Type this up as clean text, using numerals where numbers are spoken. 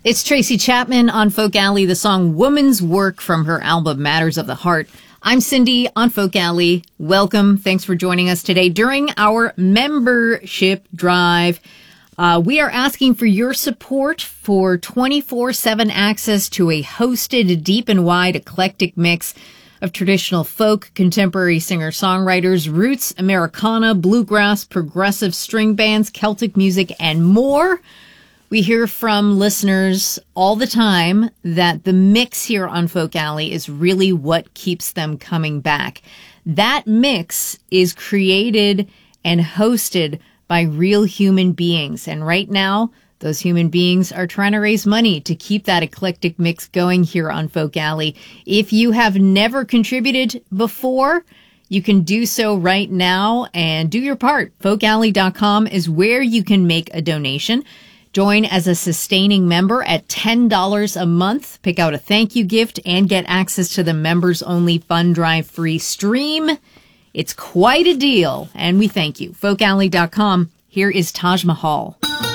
It's Tracy Chapman on Folk Alley, the song Woman's Work from her album Matters of the Heart. I'm Cindy on Folk Alley. Welcome. Thanks for joining us today during our membership drive. We are asking for your support for 24/7 access to a hosted, deep and wide, eclectic mix of traditional folk, contemporary singer-songwriters, roots, Americana, bluegrass, progressive string bands, Celtic music, and more. We hear from listeners all the time that the mix here on Folk Alley is really what keeps them coming back. That mix is created and hosted by real human beings. And right now, those human beings are trying to raise money to keep that eclectic mix going here on Folk Alley. If you have never contributed before, you can do so right now and do your part. FolkAlley.com is where you can make a donation. Join as a sustaining member at $10 a month. Pick out a thank you gift and get access to the members-only Fund Drive free stream. It's quite a deal, and we thank you. FolkAlley.com. Here is Taj Mahal.